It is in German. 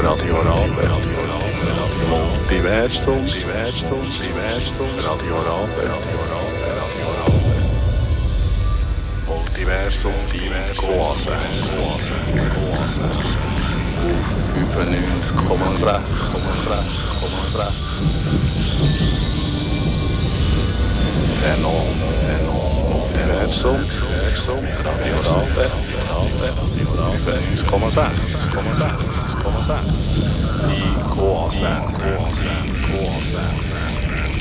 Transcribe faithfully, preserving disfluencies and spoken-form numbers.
Radio Rabe, Radio Rabe, Multiversum, Diversum, Diversum, Radio Rabe, Radio Rabe, Radio Rabe. Multiversum, Diversum, Koase, Koase, auf fünfundneunzig Komma sechs, Komma sechs. Enorm, enorm, Multiversum, Diversum, Radio Rabe, Radio Rabe, Radio Rabe, fünfundneunzig Komma sechs, Komma sechs, Komma sechs. Die Koase, Koase, Koase.